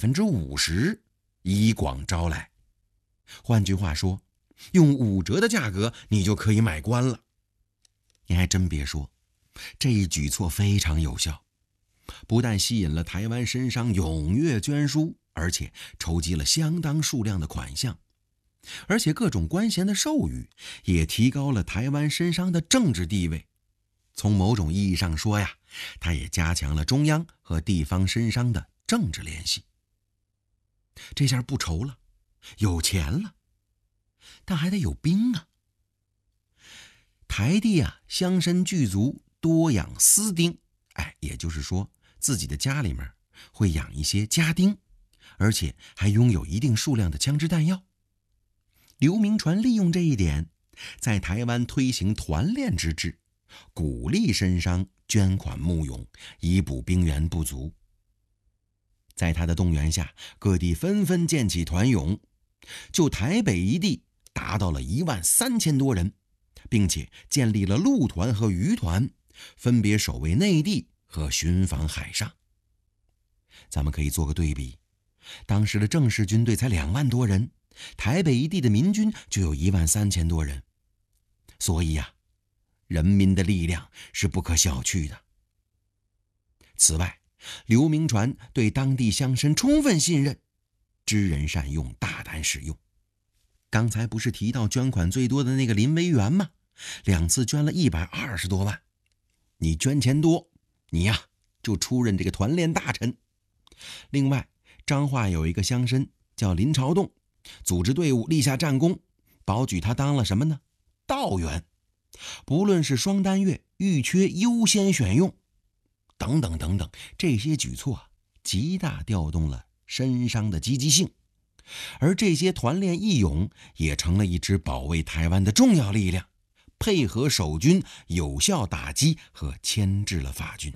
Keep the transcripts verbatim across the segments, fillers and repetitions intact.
分之五十以广招来。换句话说，用五折的价格你就可以买官了。你还真别说，这一举措非常有效，不但吸引了台湾绅商踊跃捐书，而且筹集了相当数量的款项，而且各种官衔的授予也提高了台湾绅商的政治地位。从某种意义上说呀，它也加强了中央和地方绅商的政治联系。这下不愁了，有钱了，但还得有兵啊。台地啊，乡绅聚族多养私丁，哎，也就是说自己的家里面会养一些家丁，而且还拥有一定数量的枪支弹药。刘铭传利用这一点，在台湾推行团练之制，鼓励绅商捐款募勇，以补兵源不足。在他的动员下，各地纷纷建起团勇，就台北一地达到了一万三千多人，并且建立了陆团和渔团，分别守卫内地和巡防海上。咱们可以做个对比，当时的正式军队才两万多人，台北一地的民军就有一万三千多人。所以呀、啊，人民的力量是不可小觑的。此外，刘铭传对当地乡绅充分信任，知人善用，大胆使用。刚才不是提到捐款最多的那个林维源吗？两次捐了一百二十多万。你捐钱多，你呀就出任这个团练大臣。另外，彰化有一个乡绅叫林朝栋，组织队伍立下战功，保举他当了什么呢？道员。不论是双单月、预缺优先选用等等等等，这些举措啊，极大调动了绅商的积极性。而这些团练义勇也成了一支保卫台湾的重要力量，配合守军有效打击和牵制了法军。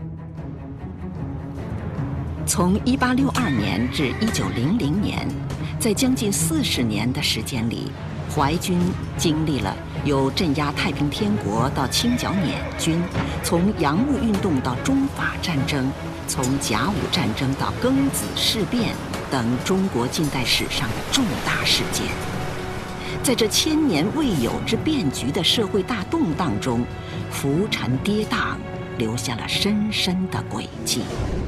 从一八六二年至一九零零年，在将近四十年的时间里，淮军经历了由镇压太平天国到清剿捻军，从洋务运动到中法战争，从甲午战争到庚子事变等中国近代史上的重大事件。在这千年未有之变局的社会大动荡中，浮沉跌宕，留下了深深的轨迹。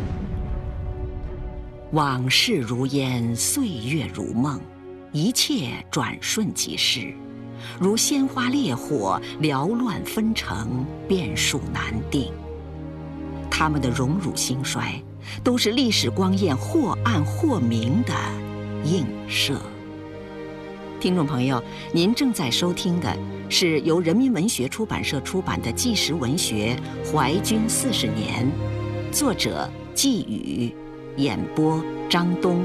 往事如烟，岁月如梦，一切转瞬即逝，如鲜花烈火，缭乱纷呈，变数难定。他们的荣辱兴衰，都是历史光焰或暗或明的映射。听众朋友，您正在收听的是由人民文学出版社出版的纪实文学《淮军四十年》，作者季宇，演播张东。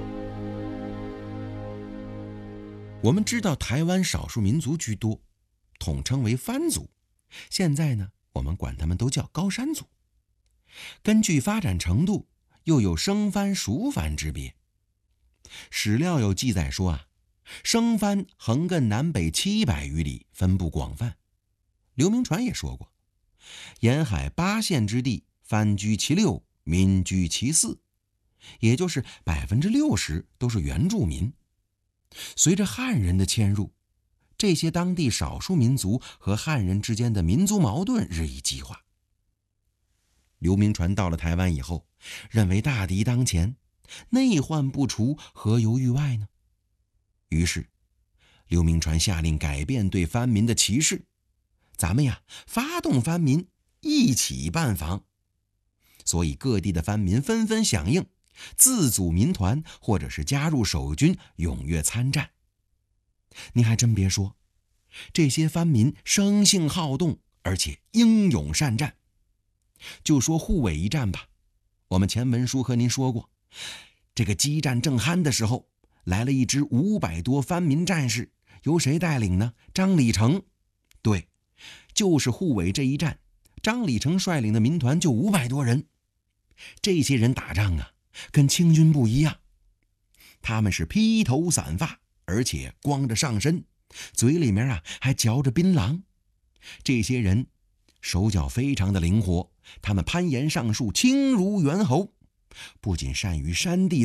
我们知道台湾少数民族居多，统称为番族，现在呢，我们管他们都叫高山族。根据发展程度，又有生番、熟番之别。史料有记载说啊，生番横亘南北七百余里，分布广泛。刘铭传也说过，沿海八县之地，番居其六，民居其四，也就是百分之六十都是原住民。随着汉人的迁入，这些当地少数民族和汉人之间的民族矛盾日益激化。刘铭传到了台湾以后，认为大敌当前，内患不除，何由域外呢？于是刘铭传下令改变对番民的歧视，咱们呀发动番民一起办防。所以各地的番民纷纷响应，自组民团或者是加入守军，踊跃参战。您还真别说，这些番民生性好动，而且英勇善战。就说护卫一战吧，我们前文书和您说过，这个激战正酣的时候，来了一支五百多番民战士，由谁带领呢？张理成。对，就是护卫这一战，张理成率领的民团就五百多人。这些人打仗啊，跟清军不一样，他们是披头散发，而且光着上身，嘴里面啊还嚼着槟榔。这些人手脚非常的灵活，他们攀岩上树，轻如猿猴，不仅善于山地